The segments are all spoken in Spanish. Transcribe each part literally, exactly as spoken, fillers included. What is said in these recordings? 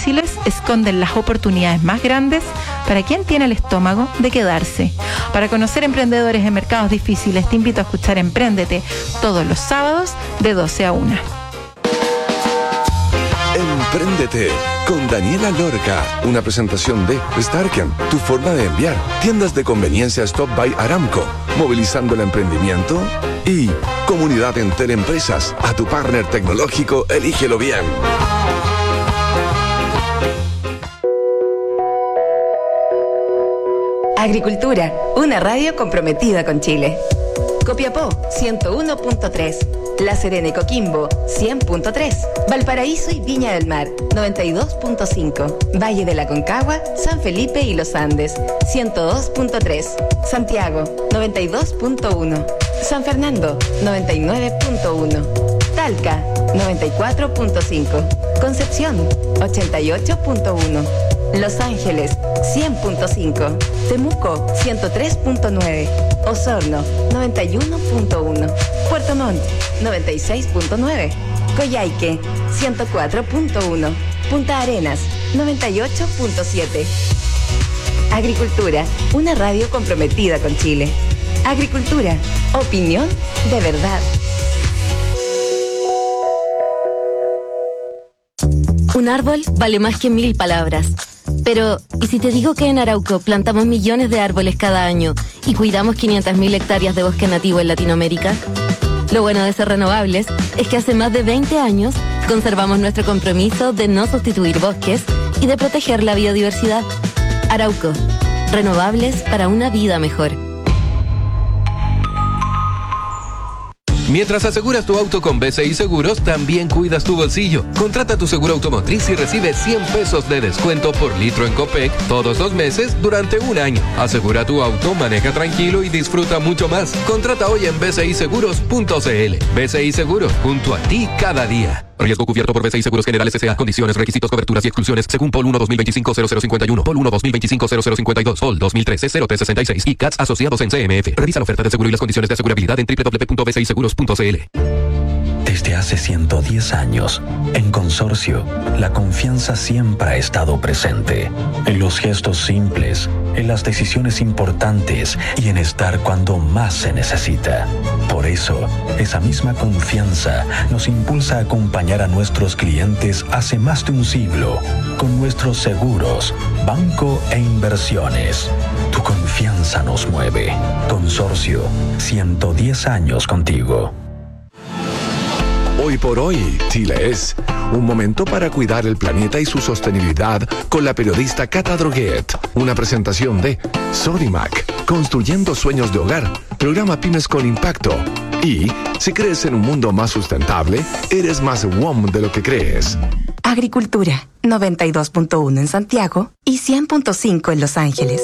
difíciles esconden las oportunidades más grandes para quien tiene el estómago de quedarse. Para conocer emprendedores en mercados difíciles, te invito a escuchar Empréndete todos los sábados de doce a una. Empréndete con Daniela Lorca, una presentación de Starken, tu forma de enviar, tiendas de conveniencia Stop by Aramco, movilizando el emprendimiento, y Comunidad Enter Empresas, a tu partner tecnológico, elígelo bien. Agricultura, una radio comprometida con Chile. Copiapó, ciento uno punto tres. La Serena y Coquimbo, cien punto tres. Valparaíso y Viña del Mar, noventa y dos punto cinco. Valle de la Concagua, San Felipe y Los Andes, ciento dos punto tres. Santiago, noventa y dos punto uno. San Fernando, noventa y nueve punto uno. Talca, noventa y cuatro punto cinco. Concepción, ochenta y ocho punto uno. Los Ángeles, cien punto cinco. Temuco, ciento tres punto nueve. Osorno, noventa y uno punto uno. Puerto Montt, noventa y seis punto nueve. Coyhaique, ciento cuatro punto uno. Punta Arenas, noventa y ocho punto siete. Agricultura, una radio comprometida con Chile. Agricultura, opinión de verdad. Un árbol vale más que mil palabras. Pero, ¿y si te digo que en Arauco plantamos millones de árboles cada año y cuidamos quinientas mil hectáreas de bosque nativo en Latinoamérica? Lo bueno de ser renovables es que hace más de veinte años conservamos nuestro compromiso de no sustituir bosques y de proteger la biodiversidad. Arauco, renovables para una vida mejor. Mientras aseguras tu auto con B C I Seguros, también cuidas tu bolsillo. Contrata tu seguro automotriz y recibe cien pesos de descuento por litro en Copec todos los meses durante un año. Asegura tu auto, maneja tranquilo y disfruta mucho más. Contrata hoy en b c i seguros punto c l. B C I Seguros, junto a ti cada día. Riesgo cubierto por B C I Seguros Generales S A. Condiciones, requisitos, coberturas y exclusiones según P O L uno dos mil veinticinco cero cero cincuenta y uno, P O L uno dos mil veinticinco cero cero cincuenta y dos, P O L dos mil trece cero tres sesenta y seis y C A T S asociados en C M F. Revisa la oferta de seguro y las condiciones de asegurabilidad en doble u doble u doble u punto b c i seguros punto c l. Desde hace ciento diez años, en Consorcio, la confianza siempre ha estado presente. En los gestos simples, en las decisiones importantes y en estar cuando más se necesita. Por eso, esa misma confianza nos impulsa a acompañar a nuestros clientes hace más de un siglo con nuestros seguros, banco e inversiones. Tu confianza nos mueve. Consorcio, ciento diez años contigo. Hoy por hoy, Chile es un momento para cuidar el planeta y su sostenibilidad con la periodista Cata Droguet. Una presentación de Sodimac, construyendo sueños de hogar, programa Pymes con Impacto. Y si crees en un mundo más sustentable, eres más W O M de lo que crees. Agricultura, noventa y dos punto uno en Santiago y cien punto cinco en Los Ángeles.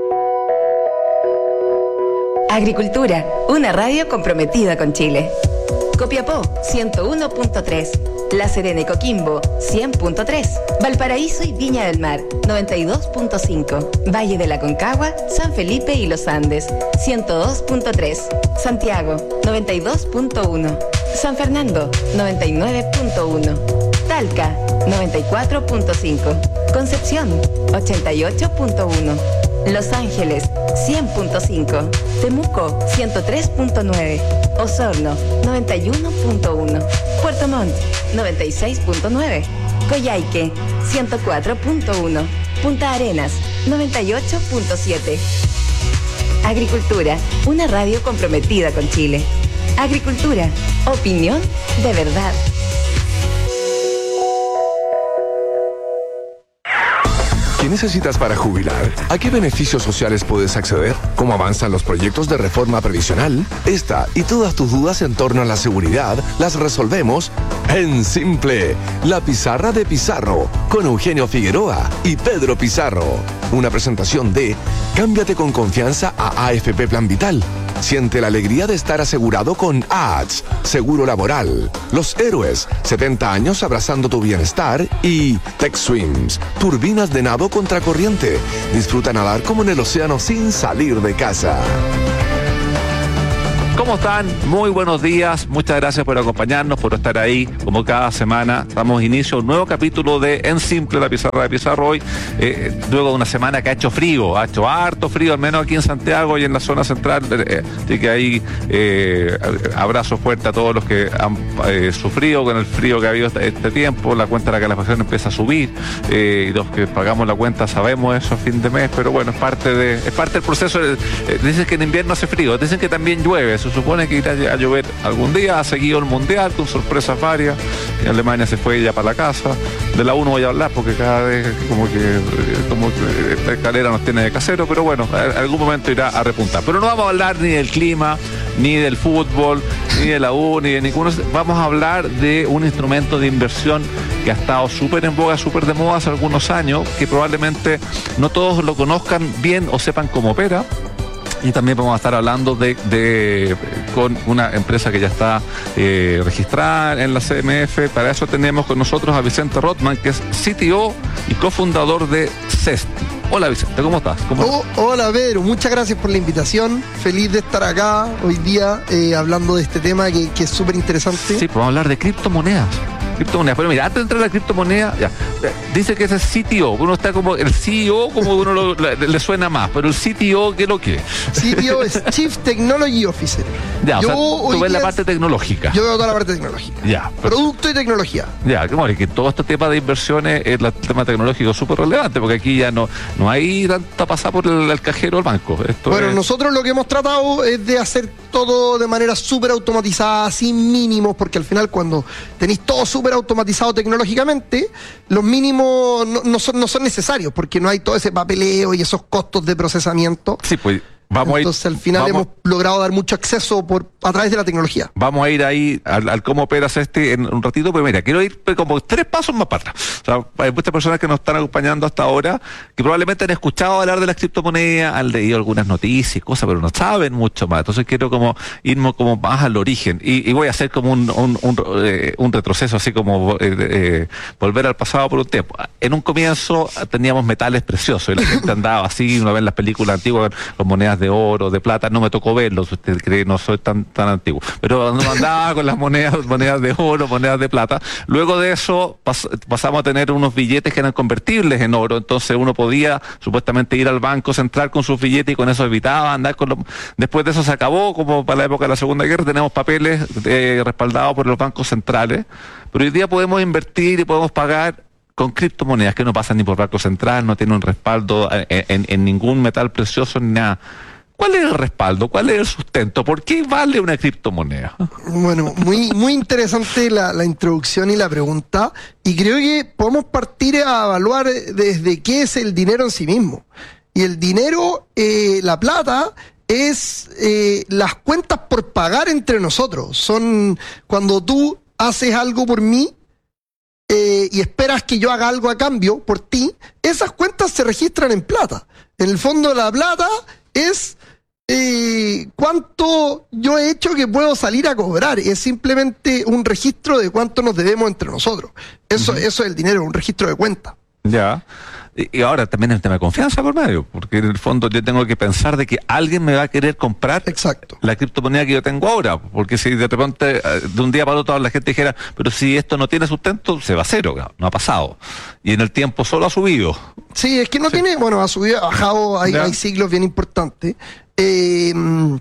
Agricultura, una radio comprometida con Chile. Copiapó, ciento uno punto tres. La Serena y Coquimbo, cien punto tres. Valparaíso y Viña del Mar, noventa y dos punto cinco. Valle de la Concagua, San Felipe y Los Andes, ciento dos punto tres. Santiago, noventa y dos punto uno. San Fernando, noventa y nueve punto uno. Talca, noventa y cuatro punto cinco. Concepción, ochenta y ocho punto uno. Los Ángeles, cien punto cinco. Temuco, ciento tres punto nueve. Osorno, noventa y uno punto uno. Puerto Montt, noventa y seis punto nueve. Coyhaique, ciento cuatro punto uno. Punta Arenas, noventa y ocho punto siete. Agricultura, una radio comprometida con Chile. Agricultura, opinión de verdad. ¿Qué necesitas para jubilar? ¿A qué beneficios sociales puedes acceder? ¿Cómo avanzan los proyectos de reforma previsional? Esta y todas tus dudas en torno a la seguridad las resolvemos en Simple, la pizarra de Pizarro, con Eugenio Figueroa y Pedro Pizarro. Una presentación de Cámbiate con confianza a A F P Plan Vital. Siente la alegría de estar asegurado con A A T S, Seguro Laboral. Los Héroes, setenta años abrazando tu bienestar. Y Tech Swims, turbinas de nado contracorriente. Disfruta nadar como en el océano sin salir de casa. ¿Cómo están? Muy buenos días, muchas gracias por acompañarnos, por estar ahí como cada semana. Damos inicio a un nuevo capítulo de En Simple, la pizarra de Pizarro hoy, eh, luego de una semana que ha hecho frío, ha hecho harto frío, al menos aquí en Santiago y en la zona central, eh, así que ahí eh, abrazo fuerte a todos los que han eh, sufrido con el frío que ha habido este, este tiempo. La cuenta de la calefacción empieza a subir, eh, y los que pagamos la cuenta sabemos eso a fin de mes, pero bueno, es parte de es parte del proceso. Eh, dicen que en invierno hace frío, dicen que también llueve. Se supone que irá a llover algún día. Ha seguido el mundial con sorpresas varias. En Alemania se fue ya para la casa. De la uno voy a hablar porque cada vez como que, como que esta escalera nos tiene de casero, pero bueno, en algún momento irá a repuntar. Pero no vamos a hablar ni del clima, ni del fútbol, ni de la U, ni de ninguno. Vamos a hablar de un instrumento de inversión que ha estado súper en boga, súper de moda hace algunos años, que probablemente no todos lo conozcan bien o sepan cómo opera. Y también vamos a estar hablando de, de con una empresa que ya está eh, registrada en la C M F. Para eso tenemos con nosotros a Vicente Rothman, que es C T O y cofundador de Cesti. Hola Vicente, ¿cómo estás? ¿Cómo oh, hola Pedro, muchas gracias por la invitación. Feliz de estar acá hoy día eh, hablando de este tema que, que es súper interesante. Sí, pues vamos a hablar de criptomonedas. Criptomonedas, pero mira, antes de entrar a la criptomoneda, ya, dice que ese es C T O, uno está como, el C E O como uno lo, le, le suena más, pero el C T O, ¿qué es lo que es? C T O es Chief Technology Officer. Ya, yo, o sea, tú ves la parte tecnológica. Yo veo toda la parte tecnológica. Ya. Pero, producto y tecnología. Ya, que bueno, que todo este tema de inversiones, el tema tecnológico es súper relevante, porque aquí ya no, no hay tanta pasada por el, el cajero del banco. Esto bueno, es... nosotros lo que hemos tratado es de hacer todo de manera súper automatizada, sin mínimos, porque al final cuando tenéis todo súper automatizado tecnológicamente, los mínimos no, no, son, no son necesarios, porque no hay todo ese papeleo y esos costos de procesamiento. Sí, pues vamos Entonces a ir, al final vamos, hemos logrado dar mucho acceso por a través de la tecnología. Vamos a ir ahí al, al cómo operas este en un ratito, pero mira, quiero ir como tres pasos más para atrás. O sea, hay muchas personas que nos están acompañando hasta ahora, que probablemente han escuchado hablar de las criptomonedas, han leído algunas noticias y cosas, pero no saben mucho más. Entonces quiero como irme como más al origen. Y, y voy a hacer como un, un, un, eh, un retroceso, así como eh, eh, volver al pasado por un tiempo. En un comienzo teníamos metales preciosos y la gente andaba así, uno ve en las películas antiguas con monedas de oro, de plata. No me tocó verlos, usted cree, no soy tan tan antiguo, pero no andaba con las monedas monedas de oro, monedas de plata. Luego de eso pas, pasamos a tener unos billetes que eran convertibles en oro, entonces uno podía supuestamente ir al Banco Central con sus billetes y con eso evitaba andar con los... Después de eso se acabó, como para la época de la Segunda Guerra, tenemos papeles eh, respaldados por los bancos centrales, pero hoy día podemos invertir y podemos pagar con criptomonedas que no pasan ni por Banco Central, no tienen un respaldo en, en, en ningún metal precioso ni nada. ¿Cuál es el respaldo? ¿Cuál es el sustento? ¿Por qué vale una criptomoneda? Bueno, muy, muy interesante la, la introducción y la pregunta, y creo que podemos partir a evaluar desde qué es el dinero en sí mismo. Y el dinero, eh, la plata, es eh, las cuentas por pagar entre nosotros. Son cuando tú haces algo por mí, Eh, y esperas que yo haga algo a cambio por ti, esas cuentas se registran en plata. En el fondo la plata es eh, cuánto yo he hecho que puedo salir a cobrar. Es simplemente un registro de cuánto nos debemos entre nosotros. Eso, uh-huh. Eso es el dinero, un registro de cuenta. Ya. Y ahora también el tema de confianza por medio, porque en el fondo yo tengo que pensar de que alguien me va a querer comprar Exacto. la criptomoneda que yo tengo ahora, porque si de repente de un día para otro la gente dijera, pero si esto no tiene sustento, se va a cero, no ha pasado, y en el tiempo solo ha subido. Sí, es que no sí. tiene, bueno, ha subido, ha bajado, hay, hay ciclos bien importantes. Eh,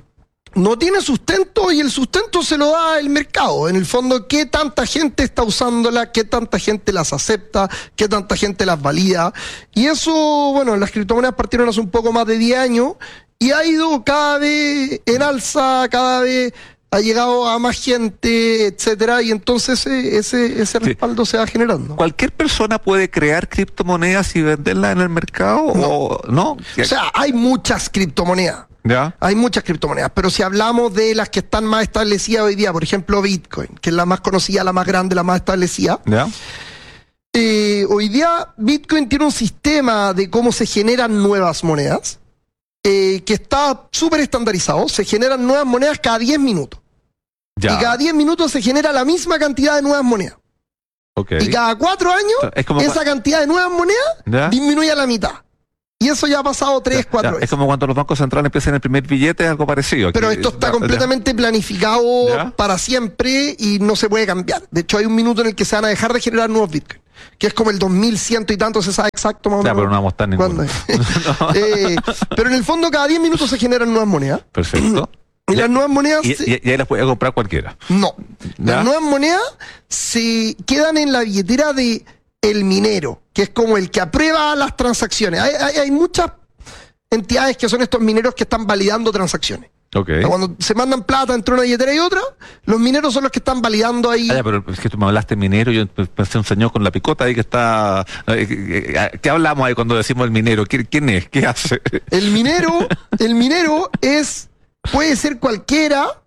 no tiene sustento y el sustento se lo da el mercado. En el fondo, ¿qué tanta gente está usándola? ¿Qué tanta gente las acepta? ¿Qué tanta gente las valida? Y eso, bueno, las criptomonedas partieron hace un poco más de diez años y ha ido cada vez en alza, cada vez ha llegado a más gente, etcétera, y entonces ese, ese, ese respaldo sí. se va generando. ¿Cualquier persona puede crear criptomonedas y venderlas en el mercado? No. ¿O no? O sea, hay muchas criptomonedas. ¿Ya? Hay muchas criptomonedas, pero si hablamos de las que están más establecidas hoy día, por ejemplo Bitcoin, que es la más conocida, la más grande, la más establecida. ¿Ya? Eh, hoy día Bitcoin tiene un sistema de cómo se generan nuevas monedas, eh, que está súper estandarizado. Se generan nuevas monedas cada diez minutos. Ya. Y cada diez minutos se genera la misma cantidad de nuevas monedas. Okay. Y cada cuatro años, es como esa pa- cantidad de nuevas monedas ¿Ya? disminuye a la mitad. Y eso ya ha pasado tres, Ya, cuatro ya, veces. Es como cuando los bancos centrales empiezan el primer billete, algo parecido. Pero Que- esto está ya, completamente planificado ¿Ya? para siempre y no se puede cambiar. De hecho, hay un minuto en el que se van a dejar de generar nuevos Bitcoin, que es como el dos mil cien y tanto, se sabe exacto más o Ya, menos pero no vamos a estar cuándo ninguno. es. Eh, pero en el fondo, cada diez minutos se generan nuevas monedas. Perfecto. Y las nuevas monedas... Y, se- y- y ahí las puede comprar cualquiera. No. ¿Ya? Las nuevas monedas se quedan en la billetera de el minero, que es como el que aprueba las transacciones. Hay, hay, hay muchas entidades que son estos mineros que están validando transacciones. Ok. O sea, cuando se mandan plata entre una billetera y otra, los mineros son los que están validando ahí. Ah, ya, pero es que tú me hablaste minero, yo pensé un señor con la picota ahí que está... eh, ¿Qué hablamos ahí cuando decimos el minero? ¿Quién, quién es? ¿Qué hace? El minero, el minero es, puede ser cualquiera,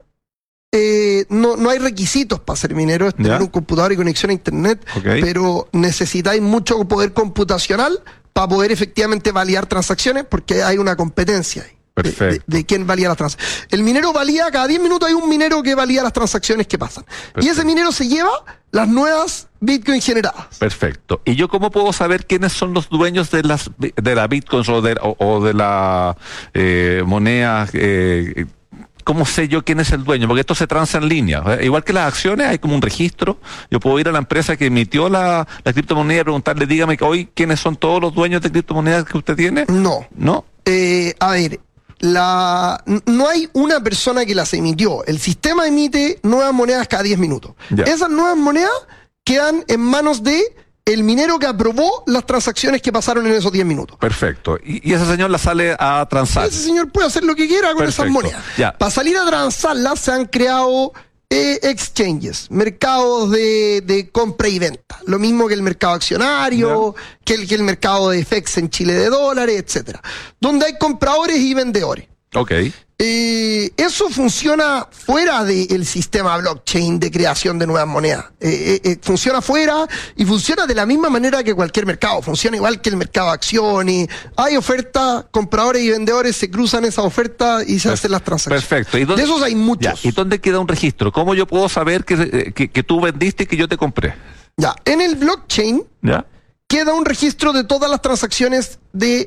eh, no, no hay requisitos para ser minero, es tener ¿Ya? un computador y conexión a internet, Ok. pero necesitáis mucho poder computacional para poder efectivamente validar transacciones, porque hay una competencia ahí. de- Perfecto. De, de quién valida las transacciones. El minero valida, cada diez minutos hay un minero que valida las transacciones que pasan. Y Perfecto. ese minero se lleva las nuevas Bitcoin generadas. Perfecto. ¿Y yo cómo puedo saber quiénes son los dueños de las de la Bitcoin o de, o, o de la eh, moneda? Eh, ¿Cómo sé yo quién es el dueño? Porque esto se transa en línea. Eh, Igual que las acciones, hay como un registro. Yo puedo ir a la empresa que emitió la, la criptomoneda y preguntarle, dígame que hoy quiénes son todos los dueños de criptomonedas que usted tiene. No. ¿No? Eh, a ver, la, n- no hay una persona que las emitió. El sistema emite nuevas monedas cada diez minutos. Ya. Esas nuevas monedas quedan en manos de el minero que aprobó las transacciones que pasaron en esos diez minutos. Perfecto. Y, y ese señor la sale a transar. Ese señor puede hacer lo que quiera con Perfecto. esas monedas. Ya. Para salir a transarlas se han creado eh, exchanges, mercados de, de compra y venta. Lo mismo que el mercado accionario, que el, que el mercado de F X en Chile de dólares, etcétera. Donde hay compradores y vendedores. Ok. Eh, eso funciona fuera del sistema blockchain de creación de nuevas monedas. Eh, eh, eh, funciona fuera y funciona de la misma manera que cualquier mercado. Funciona igual que el mercado de acciones. Hay ofertas, compradores y vendedores se cruzan esas ofertas y se hacen las transacciones. Perfecto. ¿Y dónde- De esos hay muchos. Ya, ¿y dónde queda un registro? ¿Cómo yo puedo saber que, eh, que, que tú vendiste y que yo te compré? Ya, en el blockchain ¿Ya? queda un registro de todas las transacciones de,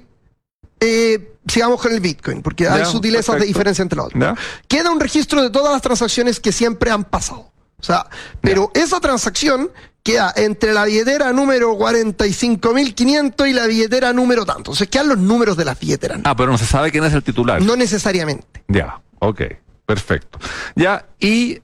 eh, sigamos con el Bitcoin, porque hay Ya, sutilezas de perfecto. diferencia entre los otros. ¿Ya? Queda un registro de todas las transacciones que siempre han pasado. O sea, pero esa transacción queda entre la billetera número cuarenta y cinco mil quinientos y la billetera número tanto. Entonces quedan los números de las billeteras. Ah, pero no se sabe quién es el titular. No necesariamente. Ya, ok, perfecto. Ya, y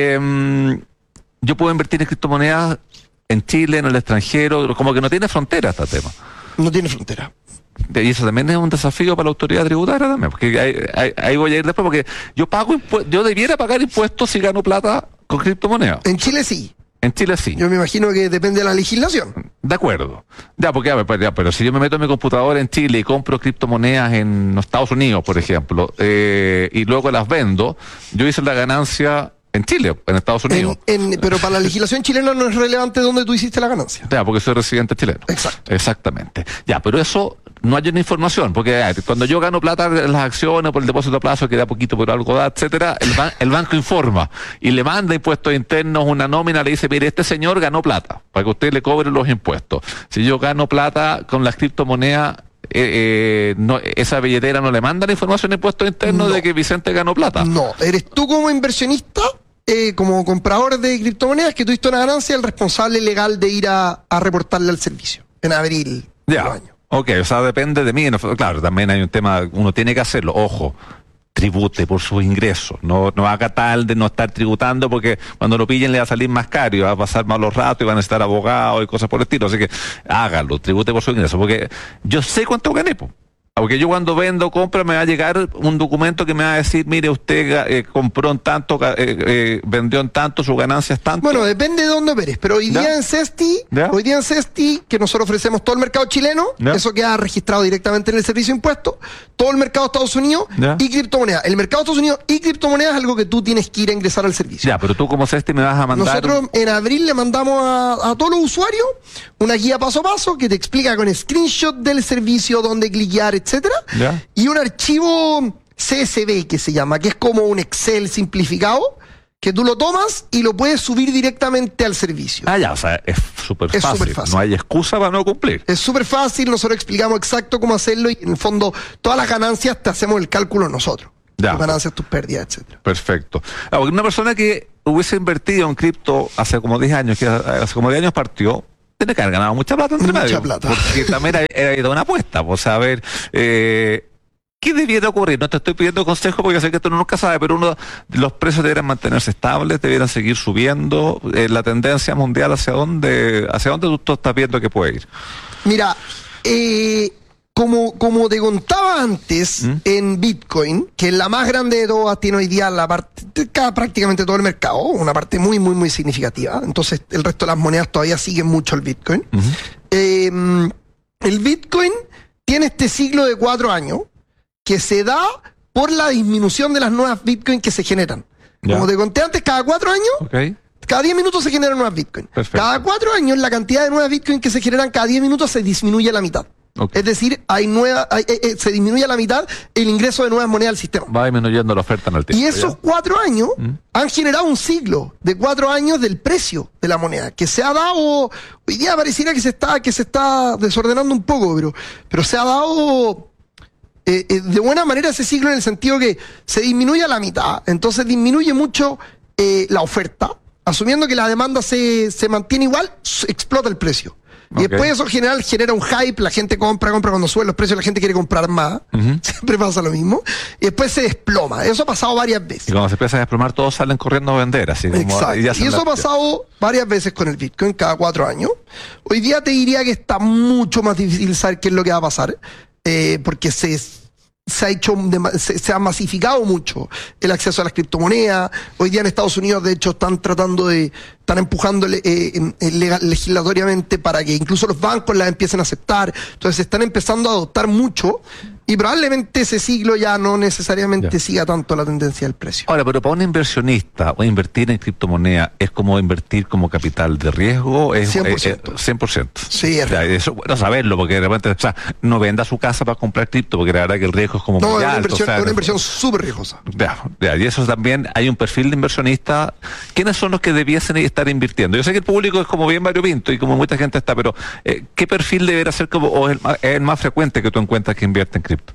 eh, yo puedo invertir en criptomonedas en Chile, en el extranjero, como que no tiene frontera este tema. No tiene frontera. Y eso también es un desafío para la autoridad tributaria también, porque ahí, ahí- ahí voy a ir después, porque yo pago impuestos, yo debiera pagar impuestos si gano plata con criptomonedas. En Chile sí. En Chile sí. Yo me imagino que depende de la legislación. De acuerdo. Ya, porque, a ver, pues, ya, pero si yo me meto en mi computadora en Chile y compro criptomonedas en los Estados Unidos, por ejemplo, eh, y luego las vendo, yo hice la ganancia en Chile, en Estados Unidos. En- en- pero para la legislación chilena no es relevante dónde tú hiciste la ganancia. Ya, porque soy residente chileno. Exacto. Exactamente. Ya, pero eso no hay una información, porque eh, cuando yo gano plata en las acciones por el depósito a plazo, que da poquito, pero algo da, etcétera, el, ban- el banco informa y le manda impuestos internos, una nómina, le dice, mire, este señor ganó plata, para que usted le cobre los impuestos. Si yo gano plata con las criptomonedas, eh, eh, no, esa billetera no le manda la información de impuestos internos No. de que Vicente ganó plata. No, eres tú como inversionista, eh, como comprador de criptomonedas, que tuviste una ganancia, el responsable legal de ir a, a reportarle al servicio en abril del Ya. año. Ok, o sea, depende de mí. No, claro, también hay un tema, uno tiene que hacerlo. Ojo, tribute por sus ingresos. No, no haga tal de no estar tributando porque cuando lo pillen le va a salir más caro y va a pasar malos ratos y van a estar abogados y cosas por el estilo. Así que hágalo, tribute por sus ingresos. Porque yo sé cuánto gané, po. Porque yo cuando vendo, compra, me va a llegar un documento que me va a decir, mire, usted eh, compró en tanto, eh, eh, vendió en tanto, su ganancia es tanto. Bueno, depende de dónde operes, pero hoy ¿Ya? día en Cesti, ¿Ya? hoy día en Cesti, que nosotros ofrecemos todo el mercado chileno, ¿Ya? eso queda registrado directamente en el servicio de impuestos, todo el mercado de Estados Unidos ¿Ya? y criptomonedas. El mercado de Estados Unidos y criptomonedas es algo que tú tienes que ir a ingresar al servicio. Ya, pero tú como Cesti me vas a mandar... Nosotros en abril le mandamos a, a todos los usuarios una guía paso a paso que te explica con screenshot del servicio, dónde cliquear, etcétera, ¿Ya? y un archivo C S V que se llama, que es como un Excel simplificado, que tú lo tomas y lo puedes subir directamente al servicio. Ah, ya, o sea, es súper Es fácil. súper fácil. No hay excusa para no cumplir. Es súper fácil, nosotros explicamos exacto cómo hacerlo y en el fondo todas las ganancias te hacemos el cálculo nosotros. Ya. Tus ganancias, tus pérdidas, etcétera. Perfecto. Ah, porque una persona que hubiese invertido en cripto hace como diez años, que hace como diez años partió, tiene que haber ganado mucha plata entre Mucha medio. plata. Porque también era, era una apuesta. O sea, a ver, eh, ¿qué debiera ocurrir? No te estoy pidiendo consejo porque sé que tú nunca sabes, pero uno, los precios deberían mantenerse estables, debieran seguir subiendo. Eh, la tendencia mundial, ¿hacia dónde, hacia dónde tú, tú estás viendo que puede ir? Mira, eh, como, como te contaba antes, ¿Mm? en Bitcoin, que es la más grande de todas, tiene hoy día la parte, cada, prácticamente todo el mercado, una parte muy, muy, muy significativa. Entonces, el resto de las monedas todavía siguen mucho el Bitcoin. Uh-huh. eh, el Bitcoin tiene este ciclo de cuatro años que se da por la disminución de las nuevas Bitcoin que se generan. Ya. Como te conté antes, cada cuatro años, okay. cada diez minutos se generan nuevas Bitcoin. Perfecto. Cada cuatro años, la cantidad de nuevas Bitcoin que se generan cada diez minutos se disminuye a la mitad. Okay. Es decir, hay nueva, hay, eh, eh, se disminuye a la mitad el ingreso de nuevas monedas al sistema. Va disminuyendo la oferta en el tiempo. Y esos ya. cuatro años ¿Mm? han generado un ciclo de cuatro años del precio de la moneda, que se ha dado, hoy día pareciera que se está, que se está desordenando un poco, pero, pero se ha dado eh, eh, de buena manera ese ciclo en el sentido que se disminuye a la mitad, entonces disminuye mucho eh, la oferta, asumiendo que la demanda se, se mantiene igual, explota el precio. Y okay. después eso en general genera un hype, la gente compra, compra cuando suben los precios, la gente quiere comprar más, uh-huh. siempre pasa lo mismo, y después se desploma, eso ha pasado varias veces. Y cuando se empieza a desplomar todos salen corriendo a vender, así como... Exacto, y, y eso la... ha pasado varias veces con el Bitcoin, cada cuatro años. Hoy día te diría que está mucho más difícil saber qué es lo que va a pasar, eh, porque se... se ha hecho, se, se ha masificado mucho el acceso a las criptomonedas. Hoy día en Estados Unidos, de hecho, están tratando de, están empujando eh, eh, legal, legislatoriamente para que incluso los bancos las empiecen a aceptar. Entonces están empezando a adoptar mucho y probablemente ese ciclo ya no necesariamente ya. siga tanto la tendencia del precio. Ahora, pero para un inversionista o invertir en criptomoneda es como invertir como capital de riesgo, es cien por ciento. Eh, cien por ciento. Sí, es o sea, eso es bueno saberlo, porque de repente, o sea, no venda su casa para comprar cripto, porque la verdad que el riesgo es como no, muy es una alto. Inversión, o sea, una inversión súper riesgosa. Ya, ya, y eso también hay un perfil de inversionista. ¿Quiénes son los que debiesen estar invirtiendo? Yo sé que el público es como bien variopinto y como mucha gente está, pero eh, ¿qué perfil debería ser como, o es el, es el más frecuente que tú encuentras que invierte en cripto?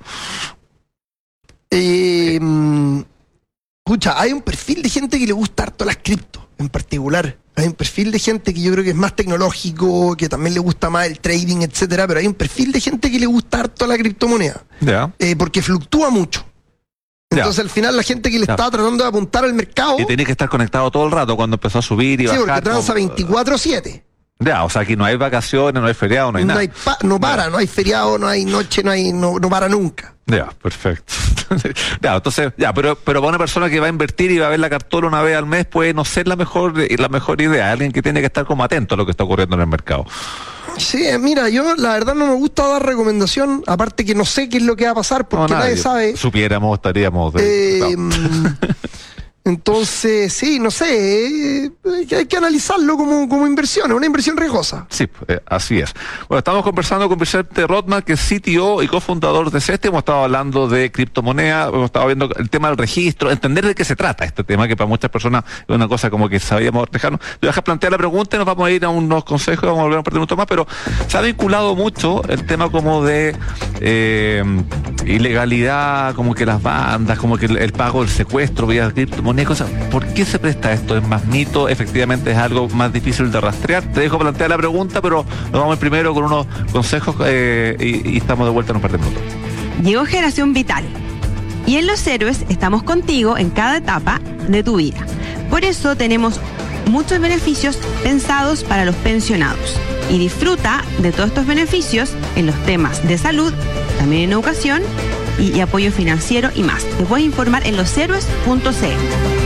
Eh, escucha, hay un perfil de gente que le gusta harto las cripto, en particular. Hay un perfil de gente que yo creo que es más tecnológico, que también le gusta más el trading, etcétera, pero hay un perfil de gente que le gusta harto la criptomoneda. Yeah. Eh, porque fluctúa mucho. Entonces yeah. al final la gente que le yeah. está tratando de apuntar al mercado... Y tiene que estar conectado todo el rato cuando empezó a subir y sí, bajar. Sí, porque transa veinticuatro siete. Ya, o sea, aquí no hay vacaciones, no hay feriado, no hay no nada. Hay pa- no para, no hay feriado, no hay noche, no hay no, no para nunca. Ya, perfecto. ya, entonces, ya, pero, pero para una persona que va a invertir y va a ver la cartola una vez al mes, puede no ser la mejor, la mejor idea. Alguien que tiene que estar como atento a lo que está ocurriendo en el mercado. Sí, mira, yo la verdad no me gusta dar recomendación, aparte que no sé qué es lo que va a pasar, porque no, nadie, nadie sabe. Supiéramos, estaríamos... De... Eh, no. Entonces, sí, no sé, eh, hay que analizarlo como, como inversión, es una inversión riesgosa. Sí, eh, así es. Bueno, estamos conversando con Vicente Rotman, que es C T O y cofundador de Ceste. Hemos estado hablando de criptomonedas, hemos estado viendo el tema del registro, entender de qué se trata este tema, que para muchas personas es una cosa como que sabíamos dejarnos. Yo dejar plantear la pregunta y nos vamos a ir a unos consejos, vamos a volver a perder un poco más, pero se ha vinculado mucho el tema como de eh, ilegalidad, como que las bandas, como que el, el pago del secuestro vía criptomonedas. Cosa. ¿Por qué se presta esto? ¿Es más mito? ¿Efectivamente es algo más difícil de rastrear? Te dejo plantear la pregunta, pero nos vamos primero con unos consejos eh, y, y estamos de vuelta en un par de minutos. Llegó Generación Vital y en Los Héroes estamos contigo en cada etapa de tu vida. Por eso tenemos muchos beneficios pensados para los pensionados y disfruta de todos estos beneficios en los temas de salud, también en educación y, y apoyo financiero y más. Te puedes informar en los héroes punto c l.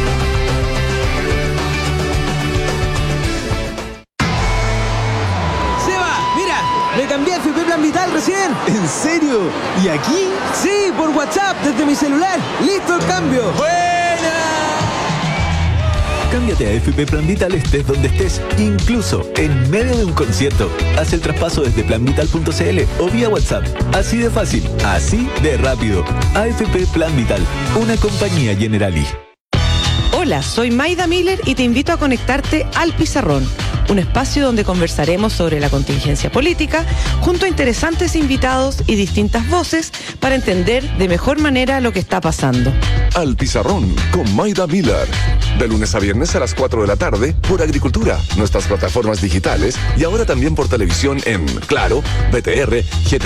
Seba, mira, me cambié a F P Plan Vital recién. ¿En serio? ¿Y aquí? Sí, por WhatsApp, desde mi celular. ¡Listo el cambio! ¡Buena! Cámbiate a F P Plan Vital estés donde estés, incluso en medio de un concierto. Haz el traspaso desde plan vital punto c l o vía WhatsApp. Así de fácil, así de rápido. A F P Plan Vital, una compañía Generali. Hola, soy Maida Miller y te invito a conectarte al Pizarrón, un espacio donde conversaremos sobre la contingencia política junto a interesantes invitados y distintas voces para entender de mejor manera lo que está pasando. Al Pizarrón con Maida Miller. De lunes a viernes a las cuatro de la tarde por Agricultura, nuestras plataformas digitales y ahora también por televisión en Claro, B T R, G T